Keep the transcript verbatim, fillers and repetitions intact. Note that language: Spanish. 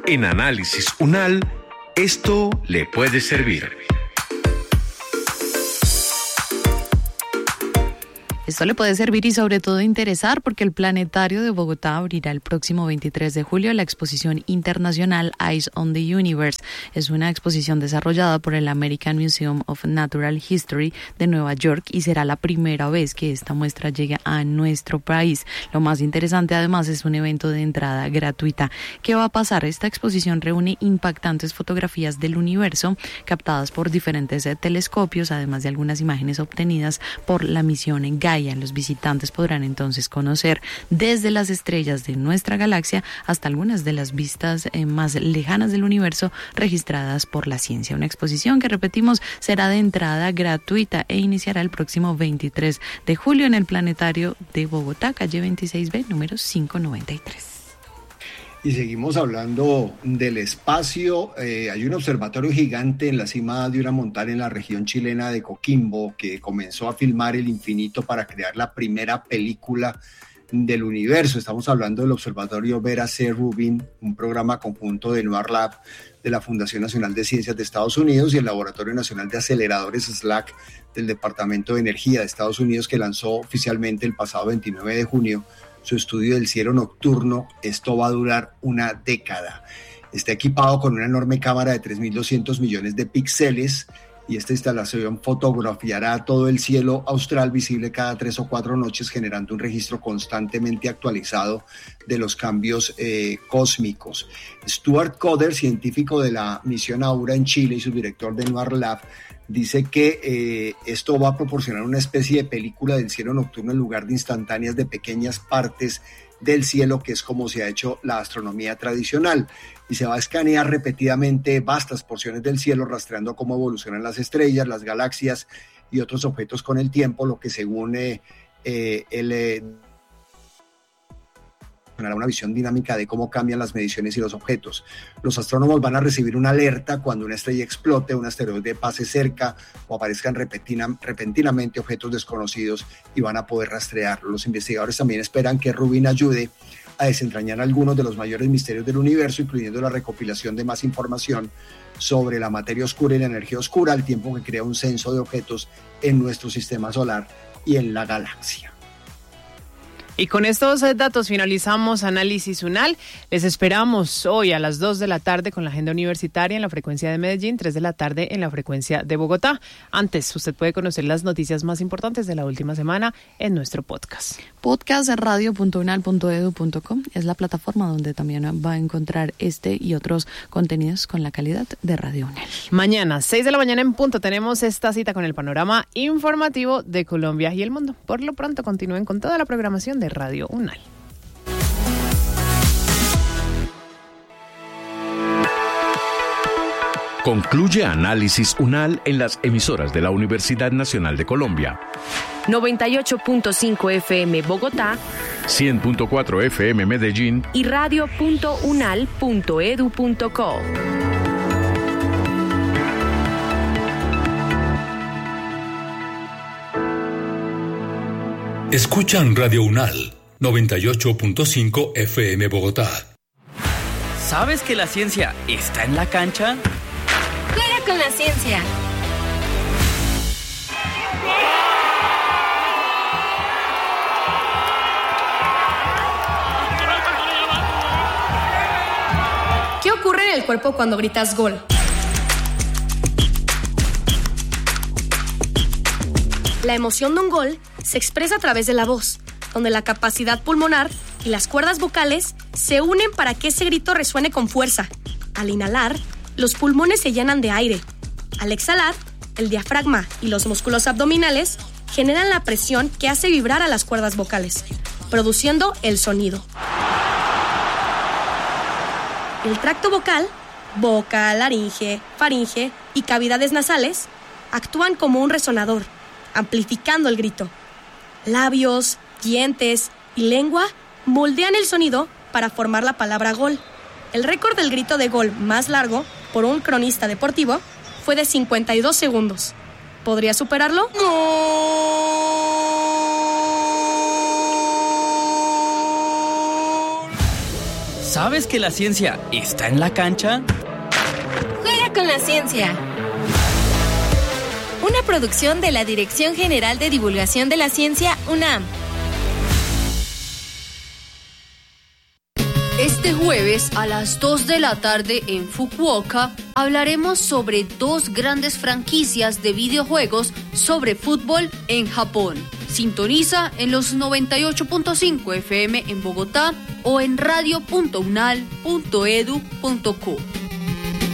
En Análisis UNAL, esto le puede servir. Esto le puede servir y sobre todo interesar porque el Planetario de Bogotá abrirá el próximo veintitrés de julio la exposición internacional Eyes on the Universe. Es una exposición desarrollada por el American Museum of Natural History de Nueva York y será la primera vez que esta muestra llegue a nuestro país. Lo más interesante además es un evento de entrada gratuita. ¿Qué va a pasar? Esta exposición reúne impactantes fotografías del universo captadas por diferentes telescopios, además de algunas imágenes obtenidas por la misión en Gaia. Los visitantes podrán entonces conocer desde las estrellas de nuestra galaxia hasta algunas de las vistas eh, más lejanas del universo registradas por la ciencia. Una exposición que, repetimos, será de entrada gratuita e iniciará el próximo veintitrés de julio en el Planetario de Bogotá, calle veintiséis B, número quinientos noventa y tres. Y seguimos hablando del espacio. Eh, hay un observatorio gigante en la cima de una montaña en la región chilena de Coquimbo que comenzó a filmar el infinito para crear la primera película del universo. Estamos hablando del observatorio Vera C. Rubin, un programa conjunto de NOAAR de la Fundación Nacional de Ciencias de Estados Unidos y el Laboratorio Nacional de Aceleradores SLAC del Departamento de Energía de Estados Unidos, que lanzó oficialmente el pasado veintinueve de junio su estudio del cielo nocturno. Esto va a durar una década. Está equipado con una enorme cámara de tres mil doscientos millones de píxeles y esta instalación fotografiará todo el cielo austral visible cada tres o cuatro noches, generando un registro constantemente actualizado de los cambios eh, cósmicos. Stuart Coder, científico de la misión Aura en Chile y subdirector de NOAAR Lab, dice que eh, esto va a proporcionar una especie de película del cielo nocturno en lugar de instantáneas de pequeñas partes del cielo, que es como se ha hecho la astronomía tradicional, y se va a escanear repetidamente vastas porciones del cielo, rastreando cómo evolucionan las estrellas, las galaxias y otros objetos con el tiempo, lo que según eh, eh, el... Eh, una visión dinámica de cómo cambian las mediciones y los objetos. Los astrónomos van a recibir una alerta cuando una estrella explote, un asteroide pase cerca o aparezcan repentina, repentinamente objetos desconocidos y van a poder rastrearlo. Los investigadores también esperan que Rubin ayude a desentrañar algunos de los mayores misterios del universo, incluyendo la recopilación de más información sobre la materia oscura y la energía oscura, al tiempo que crea un censo de objetos en nuestro sistema solar y en la galaxia. Y con estos datos finalizamos Análisis UNAL. Les esperamos hoy a las dos de la tarde con la agenda universitaria en la frecuencia de Medellín, tres de la tarde en la frecuencia de Bogotá. Antes, usted puede conocer las noticias más importantes de la última semana en nuestro podcast. podcast radio punto unal punto edu punto co es la plataforma donde también va a encontrar este y otros contenidos con la calidad de Radio UNAL. Mañana, seis de la mañana en punto, tenemos esta cita con el panorama informativo de Colombia y el mundo. Por lo pronto, continúen con toda la programación de Radio UNAL. Concluye Análisis UNAL en las emisoras de la Universidad Nacional de Colombia. noventa y ocho punto cinco F M Bogotá, cien punto cuatro F M Medellín y radio punto unal punto edu punto co. Escuchan Radio UNAL noventa y ocho punto cinco F M Bogotá. ¿Sabes que la ciencia está en la cancha? ¡Juega con la ciencia! ¿Qué ocurre en el cuerpo cuando gritas gol? La emoción de un gol se expresa a través de la voz, donde la capacidad pulmonar y las cuerdas vocales se unen para que ese grito resuene con fuerza. Al inhalar, los pulmones se llenan de aire. Al exhalar, el diafragma y los músculos abdominales generan la presión que hace vibrar a las cuerdas vocales, produciendo el sonido. El tracto vocal, boca, laringe, faringe y cavidades nasales actúan como un resonador, amplificando el grito. Labios, dientes y lengua moldean el sonido para formar la palabra gol. El récord del grito de gol más largo por un cronista deportivo fue de cincuenta y dos segundos. ¿Podría superarlo? ¿Sabes que la ciencia está en la cancha? Juega con la ciencia. Una producción de la Dirección General de Divulgación de la Ciencia, UNAM. Este jueves a las dos de la tarde en Fukuoka hablaremos sobre dos grandes franquicias de videojuegos sobre fútbol en Japón. Sintoniza en los noventa y ocho punto cinco F M en Bogotá o en radio punto unal punto edu punto co.